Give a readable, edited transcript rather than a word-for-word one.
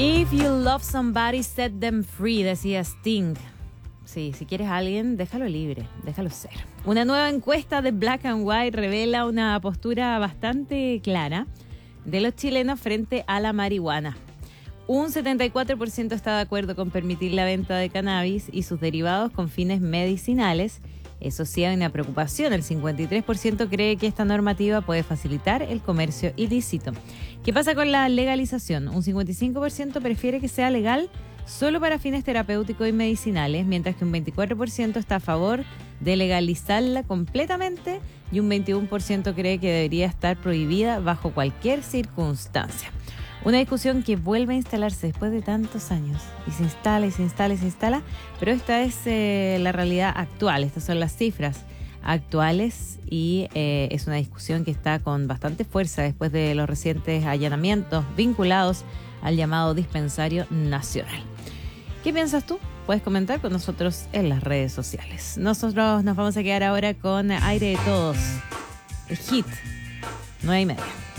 If you love somebody, set them free, decía Sting. Sí, si quieres a alguien, déjalo libre, déjalo ser. Una nueva encuesta de Black and White revela una postura bastante clara de los chilenos frente a la marihuana. Un 74% está de acuerdo con permitir la venta de cannabis y sus derivados con fines medicinales. Eso sí, hay una preocupación. El 53% cree que esta normativa puede facilitar el comercio ilícito. ¿Qué pasa con la legalización? Un 55% prefiere que sea legal solo para fines terapéuticos y medicinales, mientras que un 24% está a favor de legalizarla completamente y un 21% cree que debería estar prohibida bajo cualquier circunstancia. Una discusión que vuelve a instalarse después de tantos años y se instala y se instala y se instala, pero esta es la realidad actual, estas son las cifras actuales y es una discusión que está con bastante fuerza después de los recientes allanamientos vinculados al llamado dispensario nacional. ¿Qué piensas tú? Puedes comentar con nosotros en las redes sociales. Nosotros nos vamos a quedar ahora con Aire de Todos, el hit 9:30.